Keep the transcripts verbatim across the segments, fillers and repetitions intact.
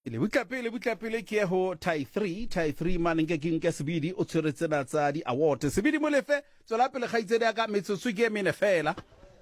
le butlapele butlapele ke ho tie three tie three man nke ke nke sebidi o tshweretse na tsa di award sebidi molefe tswela pele gaitsedi ya ka metsotso ke mene fela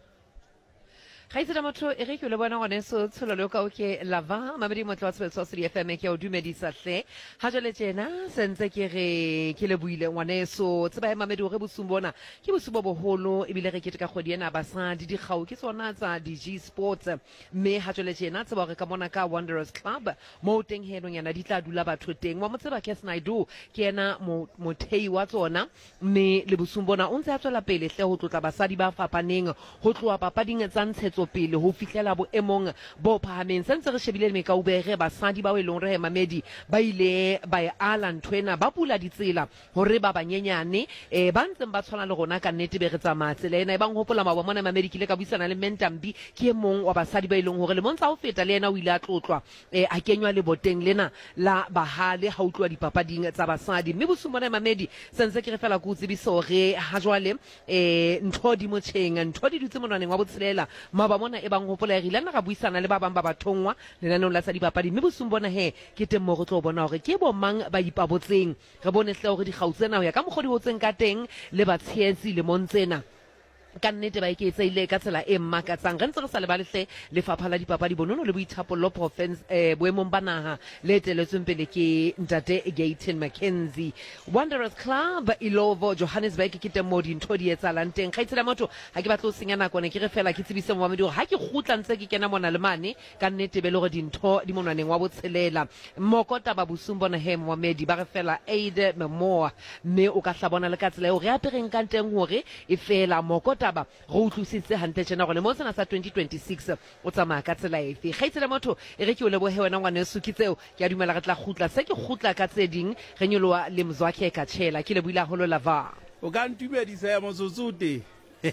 Gaitsedi motho e re ke le bona ngone so tsholo le ka o ke lava mamedi motho wa tshwetso se di F M ke o dumedisa hle ha jole tjena sentse ke re ke le buile ngone so tseba mamedi o re bosumbona ke bosubo boholo e bile re ke ka kgodi ena basadi di gau ke tsona tsa di G Sports me ha jole tjena tseba re ka mona ka Wanderers Club mo teng henong yana di tla dula batho teng wa motseba ke Snaidu ke ena mothei wa tsona me le bosumbona o ntse a tswela pele hle ho tlotla basadi ba fapaneng ho tloa papading tsa ntshetso pele ho fihlela boemong bo phahameng sentse re shebile me ka ubere basadi ba welong re mamedi ba ile ba ala ntwena ba pula ditsela hore ba banyenyane e ba ntseng ba tshwana le rona ka nnete be re tsamaya tsela ena e bang hopola mabo mona mamedi kile ka buisana le Mentambi ke mong wa basadi ba ileng hore le montsa ho feta le ena o ile a tlotlwa e a kenywa le boteng lena la bahale ha utlwa dipapading tsa basadi mme bosumona mamedi sentse ke re fela go tsebiso re ha jwale e ntho di motsheng ntho di dutse monwaneng wa botshelela ba mona e bang hopola e rile nna ga buisana le ba bang ba bathongwa lenanong la sa dipapadi mme bosumbona he ke teng mo go tlo bona hore ke bo mang ba ipabotseng re bone hle hore di gautsena ho ya ka mogodi ho tseng ka teng le ba tshetsi le montsena ka nnete ba iketseile ka tsela e mmakatsang re ntse re sa le balehle lefapha la dipapadi bonono le boithapollo province eh boemong ba naha le teletsweng pele ke ntate Gayton Mackenzie Wanderers Club Ilovo Johannesburg ke teng mo dintho di etsalang teng gaitsela motho ha ke batla o senya nako ne ke re fela ke tsebise mo mamedi hore ha ke gutla ntse ke kena mona le mane ka nnete be le gore dintho di monwaneng wa botshelela mmokota ba bosumbona he mamedi ba re fela aid memoa mme o ka hlabona le ka tsela o re apereng ka teng hore e fela mokota taba go utlwisitse hantle tjena go le mo tsena sa twenty twenty-six o tsamaya ka tsela efe gaitsela motho e re ke o lebohe wena ngwane sukitseo ke a dumela re tla gutla se ke gutla ka tseding re nyoloa le mzwakhe ka tshela ke le buila holo lava o ka ntumedisa ya motsotsote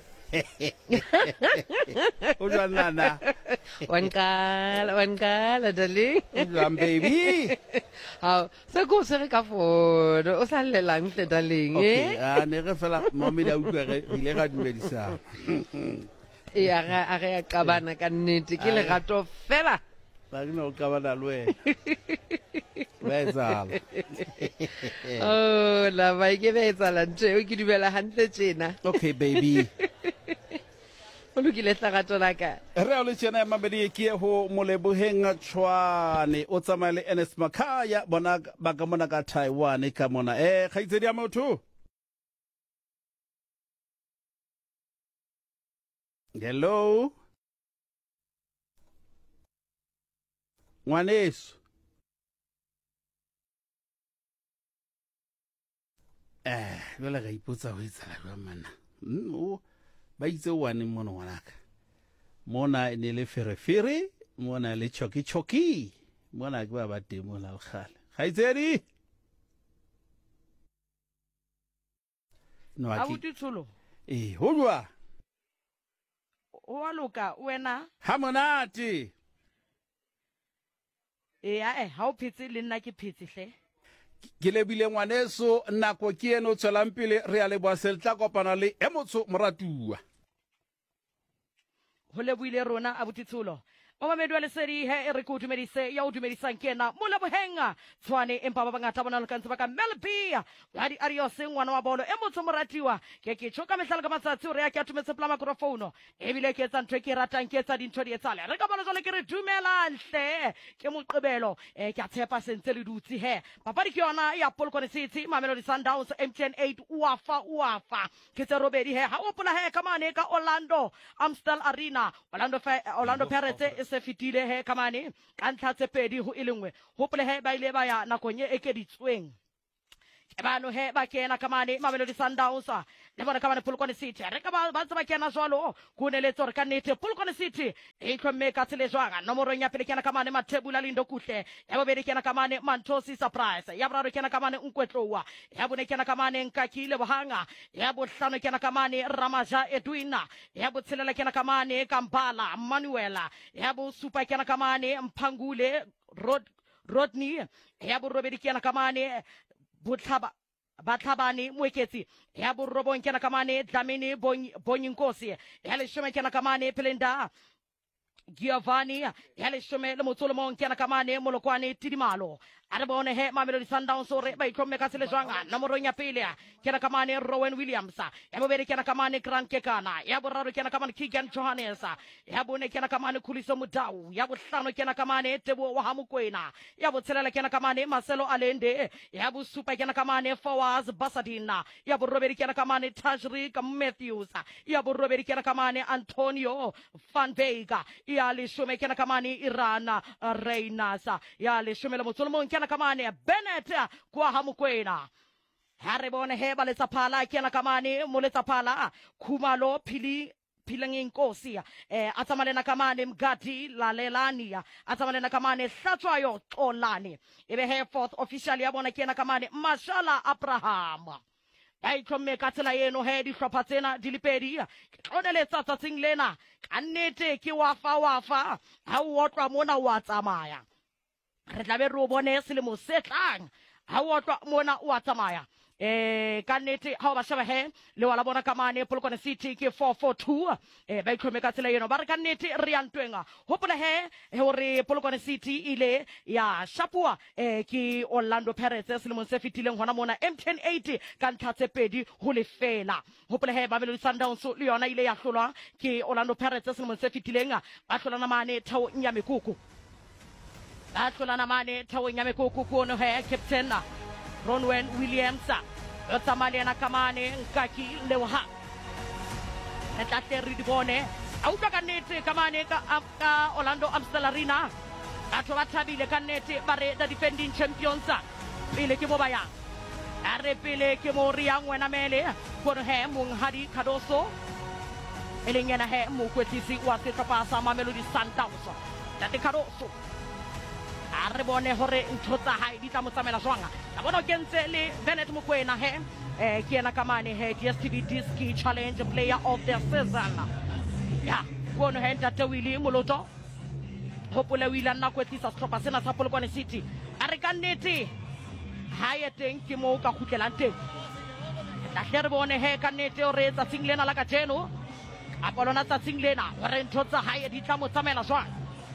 o jwanana wankala wankala darling jwan baby ha se go se re ka fono o sa lelang tle darling okay a ne re fela mommy da utlwa re ile ga dumedisa e a ga a ga ka bana ka nnete ke le gato fela ba ke no ka bana lwe Bezal. Oh, la vai ke bezala ntse o ke dumela hantle tjena. Okay baby. O lokile tlagato la ka. Re a le tjena mabedi ke ho moleboheng tshwane o tsamaya le Ernest Makhaya bona ba ka mona ka Taiwan ka mona eh gaitsedi ya motho. Hello. Ngwaneso. Eh, jwale ga ipotsa ho etsala jwang mana. O ba itse one mona ngwanaka. Mona ne le ferefere, mona le choki choki. Mona ke ba ba temo la lekgale. Gaitsedi. No aki. Abuti tsholo. Eh, ho jwa. O a loka wena? Ha monate. Eh a eh ha o phetse le nna ke phetse hle. Ke lebile ngwaneso nako ke eno tswelang pele re a le boasel tla kopana le emotso moratua ho lebuile rona abuti tsholo o mamedi wa lesedi he re go dumedise ya o dumedisang kena mo lebohenga tshwane empa ba bangata bona le kantse ba ka Melbia wa di Arios ngwana wa bolo emotso moratiwa ke ke tshoka mehlala ka matsatsi o re ya ke atumetse pla microphone e bile ke etsa ntwe ke ratang ke etsa dintho di etsale re ka bona jole ke re dumela hle ke moqebelo e ke a tshepa sentse le dutsi he papadi ke yona ya Polokwane City Mamelodi Sundowns M T N eight uafa uafa ke tse robedi he ha o pola he ka mane ka Orlando Amstel Arena Orlando Orlando Pirates se fitile he kamane ka ntlha tse pedi ho ilengwe hopole he ba ile ba ya nakong e ekeditsweng e bano he ba kena kamane Mamelodi Sundowns le bona kamane Polokwane City re ka ba ba tsaba kena jwalo go neletso re ka nnete Polokwane City e tlomme ka tsele jwanga nomoro ya pele kena kamane Mathebula Lindo Kuhle ya bobedi kena kamane Mantosi Surprise ya boraro kena kamane Nkwetlowa ya bone kena kamane Nkakile Bohanga ya bohlano kena kamane Ramaja Edwina ya botshelela kena kamane Kampala Manuela ya bo supa kena kamane Mphangule Rod Rodney ya bo robedi kena kamane Butlaba Batlhabane Mweketsi ya borobong kena kamane Dlamini Bonyinkosi ya leshome kena kamane Pelenda Giovanni ya leshome le motso le mong ke na kamane molokwane tidimalo a re bone he Mamelodi Sundowns ore ba itlhomme ka sele jwang nomorong ya pele ke na kamane Rowan Williams ya bobedi ke na kamane Grant Kekana ya boraro ke na kamane Keegan Johannes ya bone ke na kamane Khuliso Mudau ya bohlano ke na kamane Tebo wa Hamukwena ya botshelela ke na kamane Marcelo Alende ya bosupa ke na kamane Fawaz Basadina ya borobedi ke na kamane Tajrik Matthews ya borobedi ke na kamane Antonio Van Vega ya leshome ke na kamane Irana Reynasa ya leshome le motso le mong ke na kamane Bennett kwa Hamukwena ha re bone he ba letsa phala ke na kamane mo letsa phala Khumalo Phili Philangeng Nkosi eh atsamale na kamane Mgadi Lalelani atsamale na kamane Hlatswayo Xolani ebe he fourth official ya bona ke na kamane Mashala Abraham ba itlhomme ka tsela eno he di hlopha tsena di le pedi ke tloneletsa tsatsing lena ka nnete ke wa fa wa fa ha o otlwa mona wa tsamaya re tla be re o bone selemo se tlang ha o otlwa mona wa tsamaya eh ka nnete ha o ba sheba he le wala bona kamane Polokwane City ke four four two eh ba itlhomme ka tsela eno ba re ka nnete re ya ntwenga hopola he hore Polokwane City ile ya shapua eh ke Orlando Pirates selemong se fetileng hona mona M ten eighty ka ntlha tse pedi ho lefela hopola he Mamelodi Sundowns le yona ile ya hlolwa ke Orlando Pirates selemong se fetileng ba hlolana mane Thao Nyamekuku ba hlolana mane Thao Nyamekuku kono he captain Ronwen Williams otsamale na kamane Nkaki Lewha eta terri di bone auta ka nete kamane ka ka Orlando Amstel Arena batho ba thabile ka nete bare the defending champions pele ke mo baya are pele ke mo ria ngwena mele kono he mong Hadi Kadoso elengena he mo kwetisi wa se kapasa Mamelodi Sundowns tate Kadoso a re bone hore ntho tsa hae di tla mo tsamela jwanga a bona ke ntse le Bennett Mokoena he eh ke ena kamane he D S T V Disc Challenge Player of the Season ya bona he ntate Willie Moloto hopole Willie nna kwetlisa sehlopha sena sa Polokwane City a re ka nnete ha ye teng ke mo ka khutlelang teng la hle re bone he ka nnete o re tsatsing lena la ka jeno a polona tsatsing lena hore ntho tsa hae di tla mo tsamela jwanga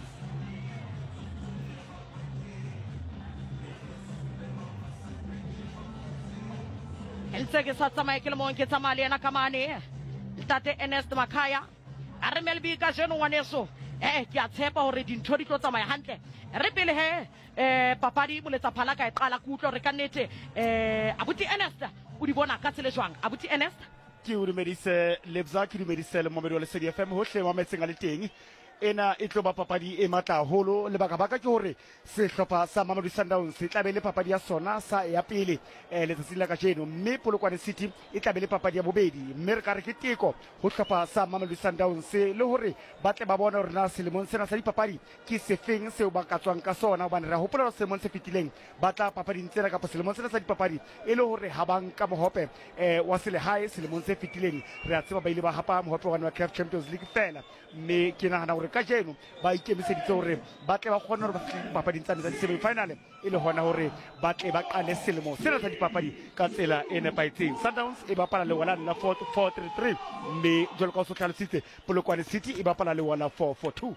Ntse ke sa tsamaye ke le mong ke tsamale ena kamane Ntate Ernest Makaya a re Melby ka jeno ngwaneso eh ke a tshepa hore dintho di tlo tsamaya hantle re pele he eh papadi mo letsa phala ka e qala ku utlo re ka nnete eh abuti Ernest o di bona ka tsele jwang abuti Ernest ke o dumedise Lebza ke dumedise le momedi wa Lesedi F M hohle wa metseng a le teng ena e tlo ba papadi e matla holo le baka baka ke hore sehlopha sa Mamelodi Sundowns se tla be le papadi ya sona sa ya pele eh letsatsi la ka jeno mme Polokwane City e tla be le papadi ya bobedi mme re ka re ke teko ho hlopha sa Mamelodi Sundowns le hore ba tle ba bona hore na selemong sena sa dipapadi ke sefeng seo ba ka tswang ka sona hobane re hopola selemong se fetileng ba tla papading tsena ka selemong sena sa dipapadi e le hore ha bang ka mohope eh wa selehae selemong se fetileng re a tseba ba ile ba hapa mohope wa C A F Champions League fela mme ke nahana hore ka jeno ba ikemiseditse hore ba tle ba kgone hore ba fihle papading tsa di-semi final e le hona hore ba tle ba qale selemo sena sa dipapadi ka tsela e nepahetseng Sundowns e bapala le wala la four three three mme jwalo ka o so hlalositse Polokwane City e bapala le wala four four two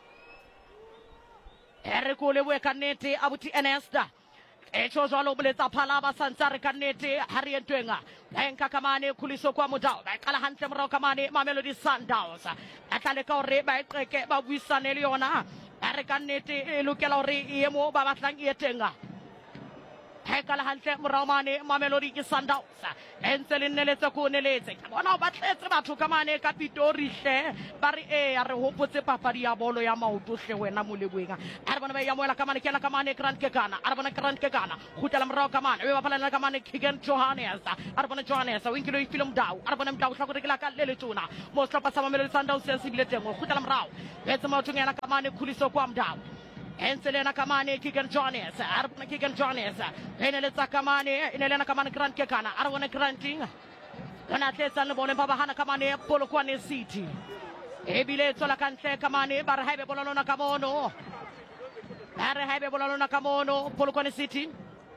ere ko le bue ka nnete abuti Ernest e tlo jwalo boletsa phala ba santsa re ka nnete ha re entwenga ba enka kamane Khuliso kwa Mudau ba qala hantle morao kamane Mamelodi Sundowns a tla le ka hore ba eqeke ba buisane le yona a re ka nnete e lokela hore e mo ba batlang e tenga ha kala hantle morao mane Mamelodi ke Sundowns entse le nneletse ko neletse ka bona ba tletse batho kamane ka Pitori hle ba re e a re hopotse papadi ya bolo ya maoto hle wena moleboenga a re bona ba ya moela kamane ke na kamane Grant Kekana a re bona Grant Kekana khutela morao kamane e bapala le kamane Keegan Johannes a re bona Johannes winkilo e film Mdau a re bona Mdau hlako rekela ka le letona mo stop sa Mamelodi Sundowns se sibile teng khutela morao etse mo thungela kamane Khuliso kwa Mdau Enselena kamane Keegan Johannes arbona Keegan Johannes eneletsa kamane enelena kamane Grant Kekana arbona Granting kana tletsa le bole ba bahana kamane Polokwane City ebile tsola kantle kamane ba re haebe bolona kamono ba re haebe bolona kamono Polokwane City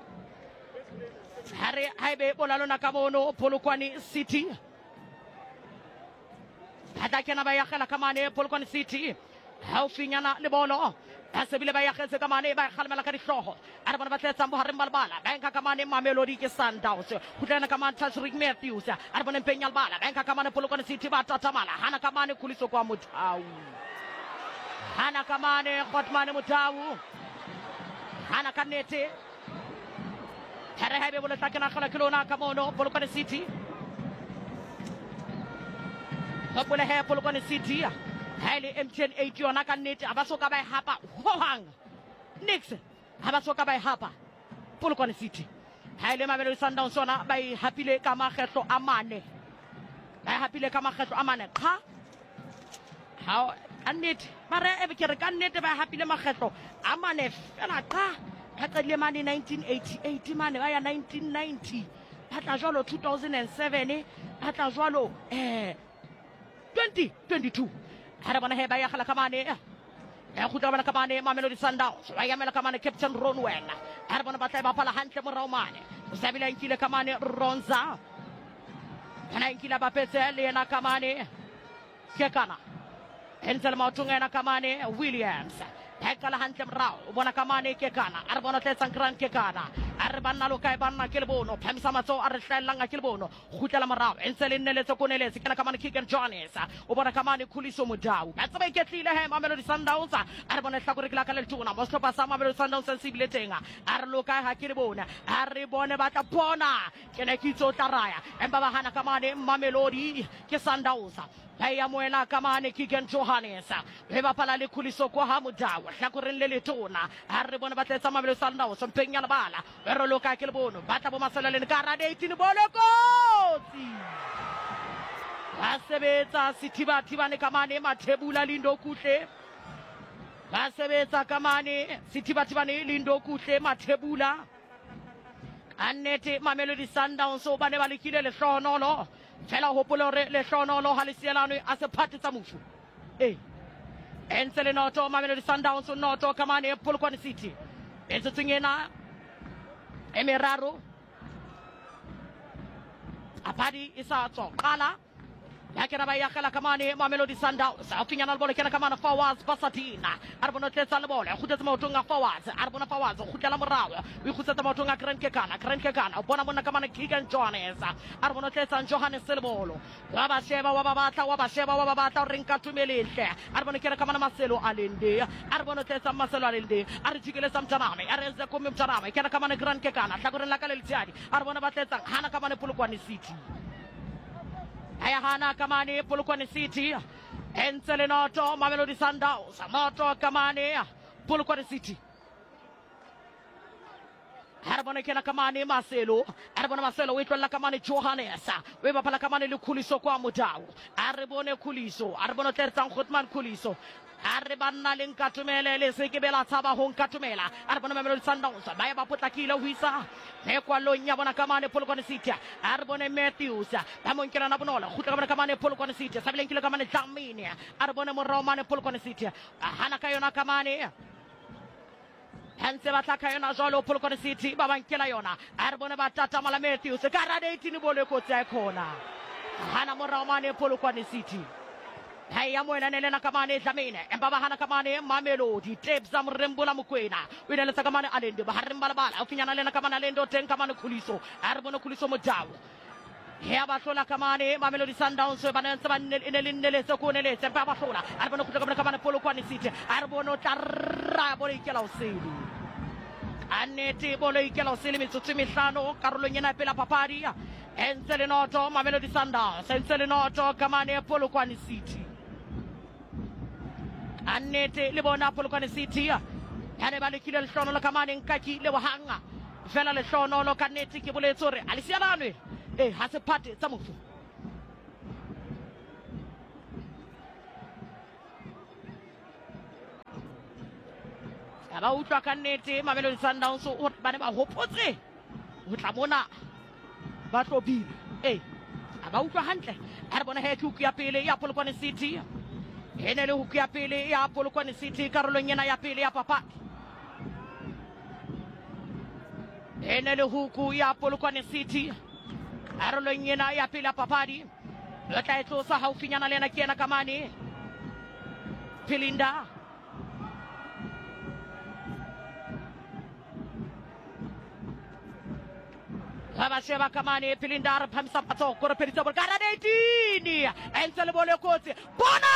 hare haebe bolona kamono Polokwane City hata kana ba yakhala kamane Polokwane City haufinyana le bolo a se bile ba ya khetse ka mane ba khalemela ka dihloho a re bona ba tletsa bohareng balbala ba enka ka mane Mamelodi ke Sundowns go tlena ka mane Tashrik Matthews a re bona Mpenyal bala ba enka ka mane Polokwane City ba tatamala hana ka mane Khuliso kwa Motau hana ka mane Khotmane Motau hana ka nete Tere hebe bole takena khala kilona ka mono Polokwane City Hopole he Polokwane City Haile M T N eight yona ka nnete a ba soka ba e hapa hohang nix ha ba soka ba e hapa Polokwane City Haile Mamelodi Sundowns sona ba e hapile ka makgetlo a mane ba e hapile ka makgetlo a mane kha ha annete mara e be ke re ka nnete ba e hapile makgetlo a mane fela kha ka tsadile mane nineteen eighty-eight mane ba ya nineteen ninety ba tla jwalo two thousand seven ba tla jwalo eh twenty twenty-two Hara bona he ba ya khala kamane ya khutla bona kamane Mamelodi Sundowns ba ya mela kamane Captain Ronwen hara bona ba tla ba pala hantle mo raumane usabila nkile kamane Ronza kana nkile ba petse le na kamane Kekana Enzel Mautunga na kamane Williams Hekala hantle mrao bona kamane Kekana hara bona tletsa Gran Kekana hara banna lo kai banna kelbono phemsa matso a re hlella kelbono khutla morao Enzel Nneletso Koneletse kana kamane Kigen Jones o bona kamane Khuliso Motau ba tsaba iketlile he Mamelodi Sundowns hara bona hlakore kla ka le tuna mo stopa sa Mamelodi Sundowns sensibile tenga hara lo kai ha kelbono hara bone ba tla bona ke ne kitso taraya emba ba hana kamane Mamelodi ke Sundowns Haya moela kamane Kigen Johannes le ba pala le Khuliso kwa ha Motau hlakoreng le letona hare bona ba tletsa Mamelodi Sundowns Mpenyal bala re loka ke le bono ba tla bo maseleleng ka rade eighteen bolokotsi ba sebetsa sithiba thibane kamane Mathebula Lindo Kuhle ba sebetsa kamane sithiba thibane Lindo Kuhle Mathebula annete Mamelodi Sundowns o bane ba lekile le hlonolo fela hopolo re le hlonolo ha le sielano a se phathe tsa mufu eh Ensele noto Mamelodi Sundowns noto kamane Polokwane City etso tsengena emeraro apadi isa tso qala ya kena ba ya khala kamane Mamelodi Sundowns a finyana le bolo kena kamana Fawaz Basatina arbono tletsa le bolo khutetse maotonga Fawaz arbona Fawaz khutela morao o khutsetsa maotonga Gran Kekana Gran Kekana bona bona kamane Kigen Jones arbono tletsa Johannes le bolo wa ba sheba wa ba batla wa ba sheba wa ba batla re nka tumelehle arbono kena kamana Maselo Alende arbono tletsa Maselo Alende are jikele samtaname are ze komi mtaname kena kamane Gran Kekana hlakoreng la ka le ltsiadi arbona batletsa hana kamane Polokwane City Haya hana kamane Polokwane City Ensele noto Mamelodi Sundowns moto kamane Polokwane City Harbona kena kamane Maselo Harbona Maselo wetwala kamane Johannes we ba pala kamane le Khuliso kwa Motau arbone Khuliso arbona tletsa Khotman Khuliso Arre banna le nkatumele le se ke bela tsaba ho nkatumela arre bona Mamelodi Sundowns ba ya ba potlakile ho isa ne kwa lonya bona kamane Polokwane City arre bona Matthews ba mo nkela na bonola khutla bona kamane Polokwane City sa bilenkile kamane Dlamini arre bona mo Romane Polokwane City hana ka yona kamane Hanse ba tlaka yona jalo Polokwane City ba bankela yona arre bona ba tata mala Matthews ka rade eighteen bole ko tsa khona hana mo Romane Polokwane City Haya moela nele na kamane Dlamini emba ba hana kamane Mamelodi Tebza Mrembola Mokwena wena le kamane Alende ba harimba bala ufinyana le na kamane Alende ten kamane Khuliso arbono Khuliso Motau ya ba hlola kamane Mamelodi Sundowns ba nentse ba nele nele se ko nele se ba ba hlola arbono khutla kamane Polokwane City arbono tarra bole ikela useli anete bole ikela useli mitsotso mihlano karolo nyena pela papadi Ensele noto Mamelodi Sundowns Ensele noto kamane Polokwane City Annete le bona Polokwane City hane ba lekile le hlono le kamane Nkaki le wahanga fela le hlono lo kanete ke boletso re alisiananwe eh ha se phate tsa mofu aba utlwa kanete Mamelodi Sundowns o bane ba hopotse ho tla mona ba tlobile eh aba utlwa hantle ha re bona he thuku ya pele ya Polokwane City ene le huku ya pele ya Polokwane City karolo nyena ya pele ya papa ene le huku ya Polokwane City karolo nyena ya pele ya papadi lo tla etlosa haufinyana lena ke ena kamane Philinda. Abasheba kamane Philinda phamisa patso kore pheditse bo kana eighteen entse le bole kotsi bona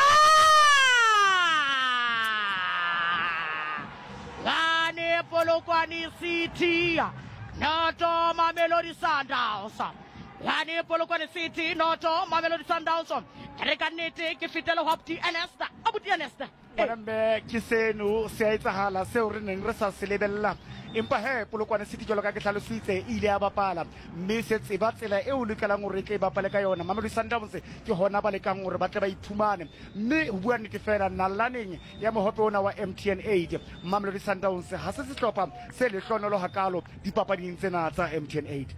Gane Polokwane City Noto Mamelodi Sundowns Gane Polokwane City Noto Mamelodi Sundowns Rekanete ke fitelo hopti Anesta abuti Anesta Bonambe ke seno se a etsahala seo re neng re sa se lebella empa he Polokwane City jalo ka ke hlalositse ile ya bapala mme se tseba tsela e o lekelang hore ke bapale ka yona Mamelodi Sundowns ke hona ba lekang hore ba tle ba iphumane mme ho bua nnete fela nalaneng ya mohope ona wa M T N eight Mamelodi Sundowns ha se sehlopha se le hlonolo hakalo dipapading tsena tsa M T N eight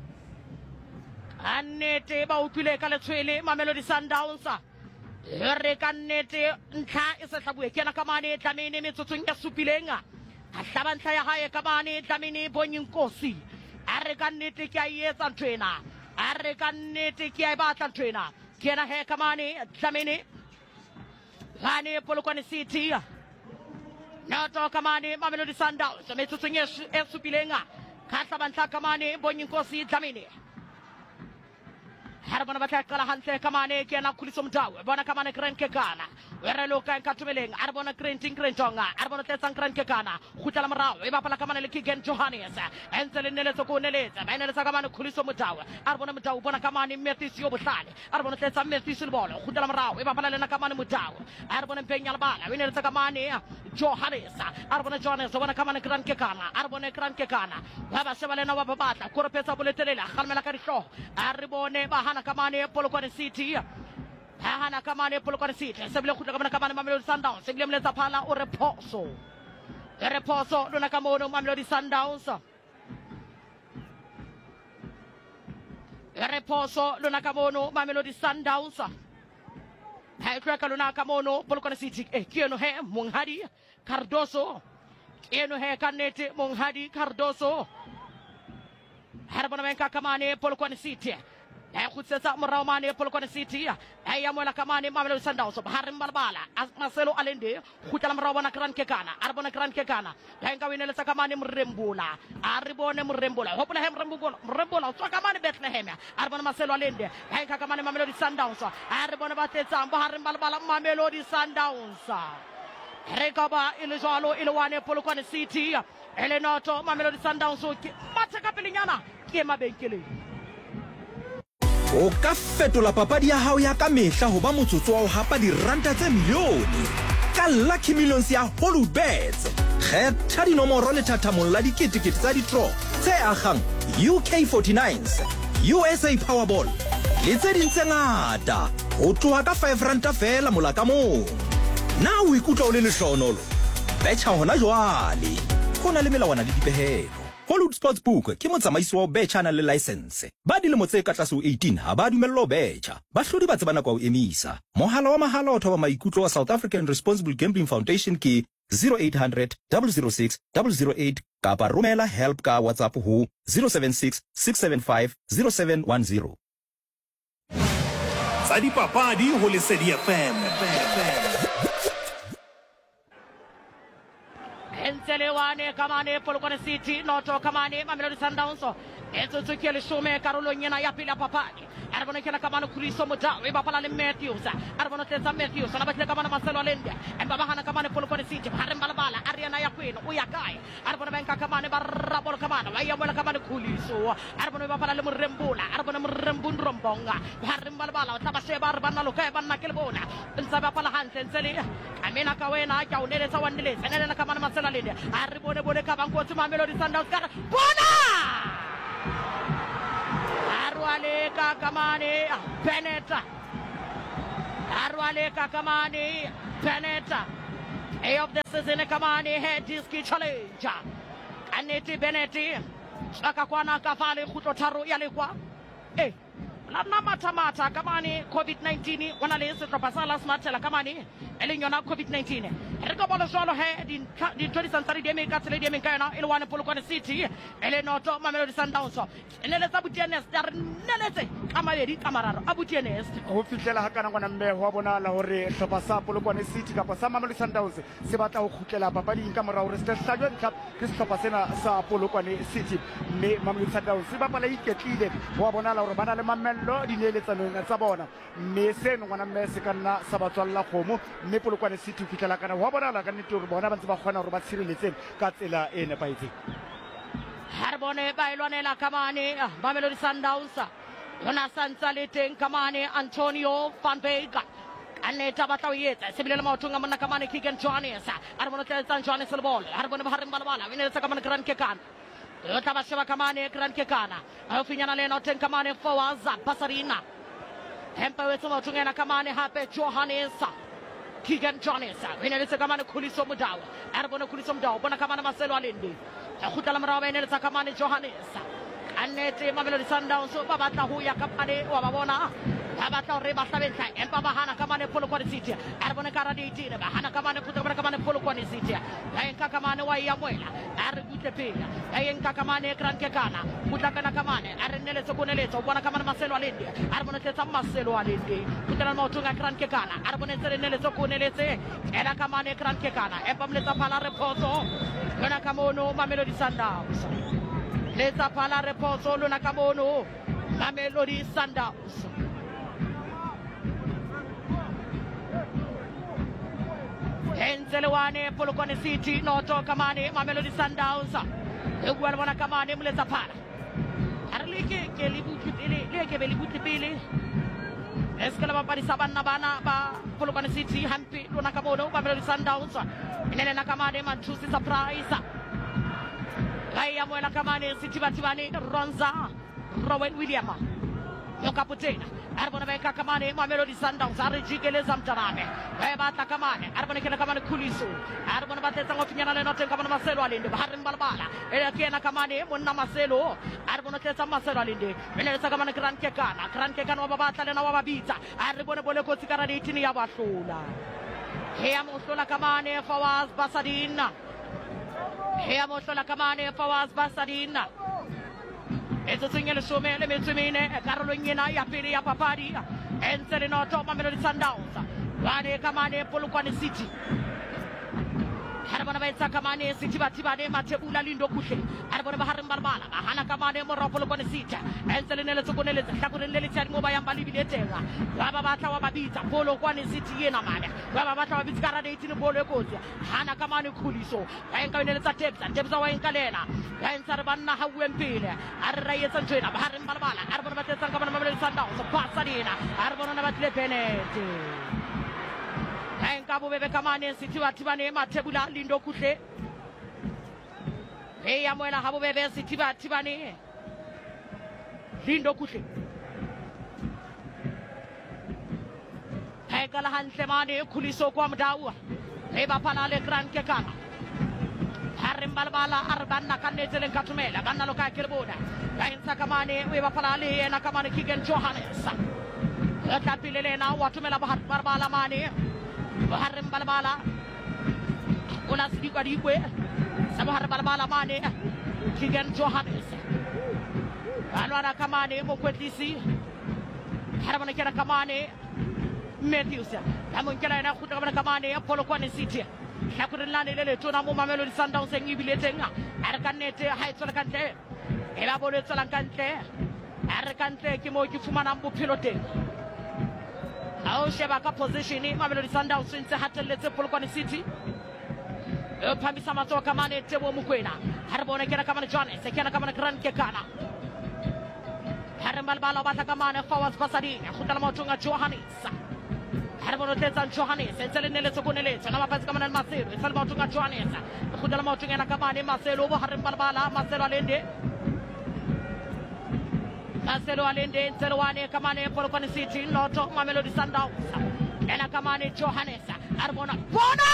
Annete ba utlwile ka letshwele Mamelodi Sundowns re ka nnete ntlha e se hlabue kena ka mane tlamene metsotsong ya supilenga a hlaba ntlha ya hae ka mane tlamene Bonyinkosi a re ka nnete ke a etsa nthwena a re ka nnete ke a batla nthwena kena he ka mane tlamene Gane Polokwane City Noto ka mane Mamelodi Sundowns metsotsong ya supilenga ka hlaba ntlha ka mane Bonyinkosi tlamene Harbona batla kala hantle kamane kena kuliso mdawe bona kamane krenke kana werelo ka nkatumeleng arbona krenting krentonga arbona tetsang krenke kana khutala marawe e bapala kamane le Kigen Johannes entsele nele tsoko neletsa ba nele kamane kuliso mdawe arbona mdawe bona kamane Mertis yo bohlale arbona tetsa Mertis le bolo khutala marawe e bapala le kamane mdawe arbona mpenya le bala we nele kamane Johannes arbona Johannes bona kamane krenke kana arbona krenke kana baba sebalena wa babata koropetsa boletelela khalmela ka dihlo arbone ba kamane Polokwane City hana kamane Polokwane City sebile khutla kamane kamane Mamelodi Sundowns sebile mletsa phala o rephoso e rephoso lona kamono Mamelodi Sundowns e rephoso lona kamono Mamelodi Sundowns ha kweka lona kamono Polokwane City e kieno he Monghadi Cardoso kieno he kanete Monghadi Cardoso harbona menka kamane Polokwane City e khutsetsa morao mane Polokwane City e ya mola kamane Mamelodi Sundowns baharim balbala Marcelo Alende khutla morao bona Grand Kekana arbona Grand Kekana ya nka wineletsa kamane Mrembula aribone Mrembula hopola he Mrembula Mrembula tswa kamane Bethlehem arbona Marcelo Alende ya nka kamane Mamelodi Sundowns aribona batetsa baharim balbala Mamelodi Sundowns rekaba ile jalo ile wane Polokwane City ele noto Mamelodi Sundowns mateka pelinyana ke mabenkele O ka fetola papadi ya hao ya ka mehla ho ba motsotso wa ho hapa diranta tse milione ka Lucky Millions ya Holubets. Kgetha dinomoro le thathamolo la diketekete tsa di-draw tse agang U K forty-nines, U S A Powerball le tse ding tse ngata ho tloha ka five ranta fela mola ka mong. Na o ikutlwa o le lehlohonolo? Betjha hona jwale. Ho na le melawana le dipehelo. Hollywood Sportsbook ke motsamaisi wa betjha na le license. Ba dilemo tse ka tlase ho eighteen ha ba dumellwa ho betjha. Bahlodi ba tsebana kwa ho emisa. Mohala wa mahala o thoba maikutlo wa South African Responsible Gambling Foundation ke zero eight hundred, zero zero six, zero zero eight kapa romela help ka WhatsApp ho zero seven six, six seven five, zero seven one zero. Tsa dipapadi ho Lesedi F M. Enselewane kamane Polokwane City noto kamane Mamelodi Sundowns etso tsoke le shome karolong yana ya pele papadi arbona kena kamane Kuliso Modawe ba pala le Matthews arbona tsetsa Matthews na batle kamane Marcelo Alende emba ba hana kamane Polokwane City ba harem balabala Ariana ya kweno o ya kae arbona benka kamane ba rabolo kamane ba ya mola kamane Kuliso arbona ba pala le Mrembula arbona Mrembun Rombonga ba harem balabala tla ba sheba arbana lo kae banna ke le bona ntsa ba pala hantle ntsele amena ka wena ka unele tsa wanele tsenela kamane Marcelo Alende aribone bone ka bankotsi Mamelodi Sundowns kana bona Arwale ka kamane Bennett Arwale ka kamane Bennett A of the season kamane head disc challenge Aneti Bennett Saka kwana ka fale khutlo tharo ya lekwa eh la nna matha-matha ka mane covid nineteen go na le setlhopha sa la smartela ka mane e leng yona covid nineteen re ka bona jalo he dintho di santse di eme ka tsela di emeng ka yona e le one Polokwane City e le noto Mamelodi Sundowns e ne le tsa Butianest ya re nneletse ka mabedi ka mararo a Butianest go fitlela ga kana ngwana mme go bonala hore hlopha sa Polokwane City kapa sa Mamelodi Sundowns se batla go khutlela papading ka morao re se hlajwa ntlha ke setlhopha sena sa Polokwane City mme Mamelodi Sundowns se bapala iketlile go bonala hore bana le mamello di neeletsanong tsa bona mme seno ngwana mme se ka nna sa batswalla kgomo mme Polokwane City o fitlela kana go bonala ka nnete hore bona ba ntse ba kgona hore ba tshireletse ka tsela e nepaetseng ha re bone ba ilwanela ka mane Mamelodi Sundowns yona santsa le teng ka mane Antonio van Beek a neta batla o etsa se bile le maotong a monna ka mane Keegan Johannes a re bona tletsa Johannes le bolo a re bona ba hareng ba bana e ne tsa ka mane Grand Kekana o tla ba sheba ka mane Grand Kekana a o finyana le no teng ka mane Fawaz Basarina hempa wetsa maotong ena ka mane hape Johannes Keegan Johannes e ne tsa ka mane Khuliso Mudau a re bona Khuliso Mudau bona ka mane Marcelo Alende a khutla morao ba e ne tsa ka mane Johannes annete Mamelodi Sundowns ba batla ho ya ka pale wa ba bona ba batla hore ba hlabentla empa ba hana ka mane Polokwane City a re bone ka radio eighteen ba hana ka mane khutla ka mane Polokwane City ba enka ka mane wa ya moela a re butle pele ba enka ka mane Grand Kekana khutla kana ka mane a re nnele tsokoneletso bona ka mane Marcelo Alende a re bone tsetsa Marcelo Alende khutla mo tunga Grand Kekana a re bone tsere nnele tsokoneletse ela ka mane Grand Kekana empa mletsa phala repoto yona ka mono Mamelodi Sundowns letsa phala repoto lona ka mono Mamelodi Sundowns Enzelewane Polokwane City noto kamane Mamelodi Sundowns e bua le bona kamane moletsa phala a re leke ke le butlipele le ke be le butlipele eskela ba parisa bana bana ba Polokwane City hampi lona ka mono Mamelodi Sundowns inene na kamane Manchusi surprise Gaya moela kamane City batibane Ronza Rowan William yo kaputena arbona beka kamane Mamelodi Sundowns are jigeleza mtarame ba batla kamane arbona kena kamane Khuliso arbona batletsa ngofinyana le notenga kamane Marcelo Alende ba harin balbala ele kena kamane monna Marcelo arbona tletsa Marcelo Alende ele tsa kamane Grand Kekana Grand Kekana wa batla le na wa babitsa arbona bole ko tsikara le itini ya bahlola he ya mohlola kamane Fawaz Basadina he ya mohlola kamane Fawaz Basadina Eso segnale some le mezzemine karolong ena ya pele ya papadi entse le noto Mamelodi Sundowns bane kamane Polokwane City harabona ba etsa kamane City batibane Mathebula Lindo kuhle harabona ba haring barbala hana kamane mo Polokwane City entse le nele tsokonele hlakoreng le le tsadi mo ba yang ba libile tenga ba ba batla wa babitsa Polokwane City yena mane ba ba batla wa bitsikara de itini bolo ekotsi hana kamane Khuliso ba enka nele tsa Tebza Tebza wa enkalela ba entsa re banna ha buempele a re rayetsa ntwena ba haring barbala harabona ba tsetsa kamane Mamelodi Sundowns pasa dina harabona na batle penalty enka bobebe kamane City batibane Mathebula Lindo kuhle e ya moela ha bobebe City batibane Lindo kuhle e kala hantle mane Khuliso kwa Mdau e bapala le Grand Kekana harim balbala arbanna kannete len katumela banna lo ka kerbona kainsa kamane we bapala le na kamane Keegan Johannes ka pilele na watumela bahar barbala mane harim balbala una sidikwa dikwe sabahar balbala mane Keegan Johannes alwana kamane mo kwetlisi harabana kera kamane Matthews amun kera na khuta kamane Polokwane City hakurilane lele tona mo Mamelodi Sundowns ngibile tenga arkanete haitsola kantle ela bole tsola kantle arkantle ke mo ke fumana mbo pilote ao sheba ka position Mamelodi Sundowns ntse hatelletse Polokwane City e phamisa matso kamane tebo mokwena harabona kena kamane Johannes kena kamane Grand Kekana haramal bala batla kamane Fawaz Basadina khutala motunga Johannes harabona tsetsa Johannes entsele nele tsokoneletso na mapatsi kamane Marcelo entsele motunga Johannes khutala motunga na kamane Marcelo bo haramal bala Marcelo Alende Marcelo Alende entsele wane kamane Polokwane City noto Mamelodi Sundowns ena kamane Johannes harabona bona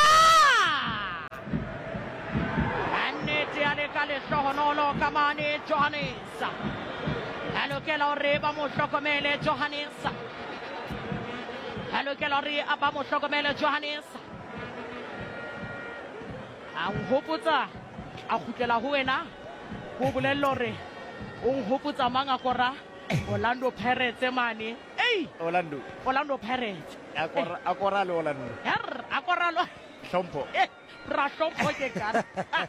annete ale kale shohonono kamane Johannes lokela hore ba mo hlokomele Johannes a lokela hore ba mo hlokomele Johannes a nhopotsa a khutlela ho wena ho bolella hore o nhopotsa manga kora Orlando Pirates mane ei Orlando Orlando Pirates akora akora le Orlando her akora lo hlompho ra hlompho ke ka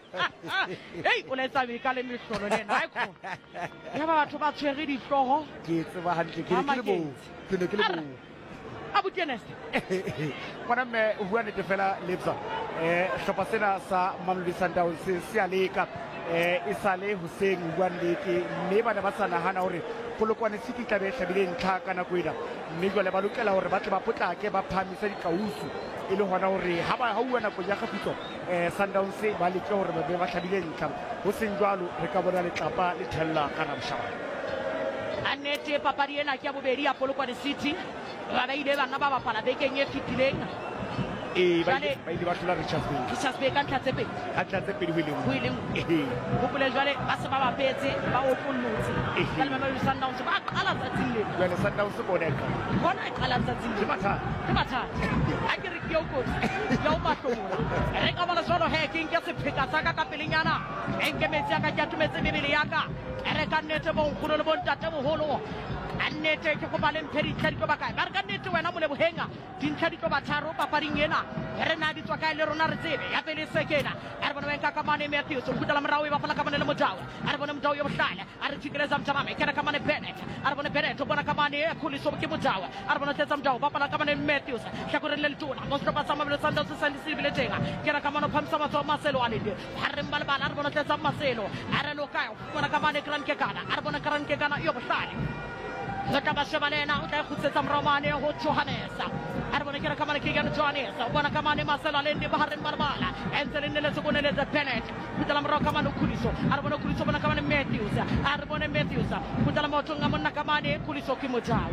ei o letsa me ka le mehlolo le na ikho ya ba batho ba tshwere di hloho ke tseba hantle ke le bo ke le ke le bo abu tienes bona me o bua nete fela Lebza eh hlopa sena sa Mamelodi Sundowns se a leka eh isale Hussein bua nnete mme bana ba sa nahana hore Polokwane City tla be hlabile ntlha ka nako ena mme jwale ba lokela hore ba tle ba potlake ba phamisa dikausu e le hona hore ha ba hauwa nako ya kgafutso eh Sundowns ba leke hore ba be ba hlabile ntlha ho seng jwalo re ka bona letlapa le thella ka Ramshaba annete papadi ena ke ya bobedi ya Polokwane City ba ba ile bana ba bapala bekeng e fitileng e ba ile ba ile ba hlola Richards Bay Richards Bay ka ntlha tse pedi ka ntlha tse pedi ho ileng ho ileng ho bole jwale ba se ba bapetse ba o tlolotse ka le Mamelodi Sundowns ba qala tsatsing le jwale Sundowns bona ka bona e qala tsatsing le matha ke matha a ke re ke o kotsi ya o mahlomola re ka bona jwalo he ke nke sepheka sa ka ka pelenyana e nke metsi ya ka ke atumetse mebele ya ka re ka nnete bo nkgono le bo ntate boholo annete ke go ba le mphedi tlhadi tlo ba kae ba re ka nnete wena mo Lebohenga dintlha di tlo ba tharo papading ena re na di tswa kae le rona re tsebe ya pele sekena a re bona wenka ka mane Matthews o kutela morao e bapala ka mane le Mojawa a re bona Mojawa yo bohlale a re thikeleza Mthamame ke re ka mane Bennett a re bona Bennett o bona ka mane e Khuliso ke Mojawa a re bona tsetsa Mojawa bapala ka mane Matthews hlakoreng le letona mo sehlopha sa Mamelodi Sundowns sa Ndisibile tenga ke re ka mane phamisa matso Marcelo a lende a re mbalabala a re bona tsetsa Marcelo a re lokayo bona ka mane Gran Kekana a re bona Gran Kekana yo bohlale Zata Bashamalena, o tla khutsetsa Mramane ho Johannes. A re bona ke re ka mane ke yana Johannes. O bona ka mane Marcelo Lendi Baharren Marbala. Entse le nele tsone le tsa Bennett. Kutela mrao ka mane Khuliso. A re bona Khuliso bona ka mane Matthews. A re bona Matthews. Kutela motho nga monna ka mane Khuliso ke Mojawa.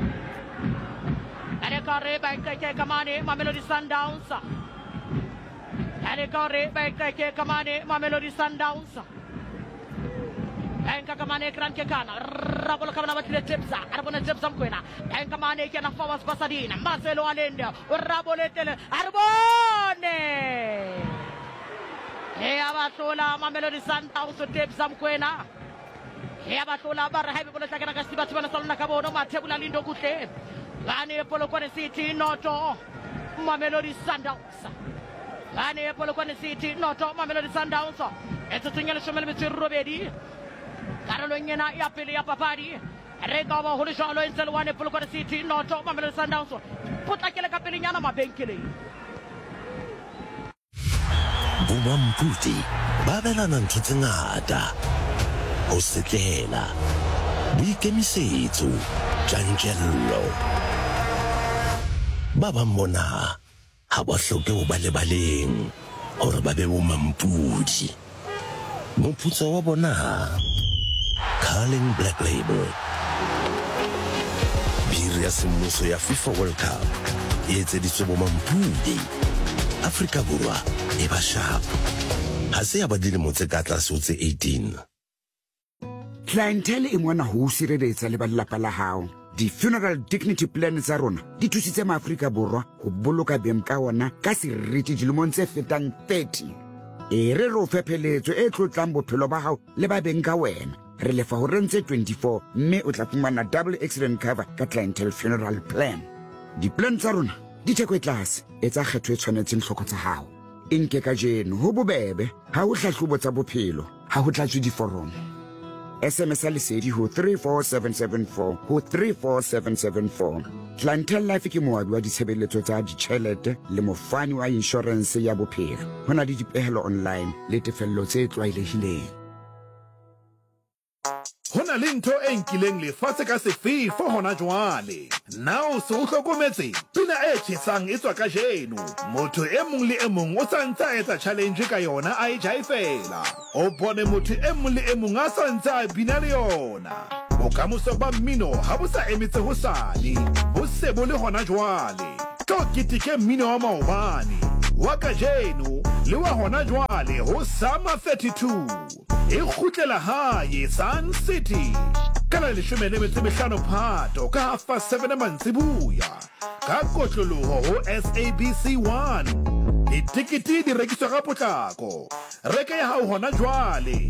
A re ka re ba ke ka mane Mamelodi Sundowns. A re ka re ba ke ka mane Mamelodi Sundowns. Enka kamane Gran Kekana rabola kamana batile Tepsa arbona Tepsa mkwena enka mane kana Fawaz Basadina Marcelo Alende rabole tele arbone e abathola Mamelodi Sundowns Tepsa mkwena e abathola ba re haebe bola tlakana ka sibatho bana salona ka bona mathebula lindo kuhle bane Polokwane City noto Mamelodi Sundowns bane Polokwane City noto Mamelodi Sundowns etsotsenya le shomele metsi robedi Carlo Nyena ya pele ya papadi re ka ba ho le jalo entse le wane Polokwane City noto Mamelodi Sundowns potlakele ka pele nyana mabenkeleng Bomamputi ba belana ntho tse ngata ho setlela boikemisetso tjantjello ba ba mona ha ba hloke ho ba le baleng hore ba be bomampudi moputso wa bona Carling Black Label Biri ya semmuso ya FIFA World Cup e etseditswe bomampudi Afrika Borwa e ba sharp ha se ya ba dilemo tse ka tlase ho tse eighteen Clientele e mona ho sireletsa le ba lelapa la hao di-funeral dignity plan tsa rona di thusitse maAfrika Borwa ho boloka beng ka ona ka seriti dilemong tse fetang thirty e re ro fepheletso e tlotlang bophelo ba hao le ba beng ka wena re lefa ho rentse twenty-four mme o tla fumana double accident cover ka clientele funeral plan di-plan tsa rona di theko e tlase e tsa kgetho e tshwanetseng hloko tsa hao e nke ka jeno ho bobebe ha ho hlahlobo tsa bophelo ha ho tlatswe diforomo S M S lesedi ho three four seven seven four ho three four seven seven four Clientele Life ke moabi wa ditshebeletso tsa ditjhelete le mofani wa insurance ya bophelo hona le dipehelo online le tefello tse tlwaelehileng Hona le ntho e nkileng lefatshe ka sefefo hona jwale. Now se o hlokometse pina e tjhesang e tswa ka jeno. Motho e mong le e mong o santse a etsa challenge ka yona a e jaifela. O bone motho e mong le e mong a santse a bina le yona. Bokamoso ba mmino ha bo sa emetse ho sale. Bo se bo le hona jwale. Tlo kitike mmino wa maobane. Wa ka jeno le wa hona jwale ho Summer thirty-two. e kgutlela hae Sun City ka la leshome le metso e mehlano Phato ka half past seven mantsibuya ka kotloloho ho S A B C one ditikiti di rekiswa ka potlako reke ya hao hona jwale